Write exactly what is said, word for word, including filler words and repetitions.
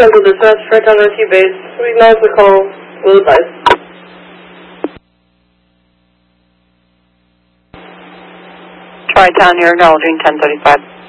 Central Dispatch, Tri-Town Rescue Base. We acknowledge the call. Will advise. Tri-Town, you're acknowledging ten thirty-five.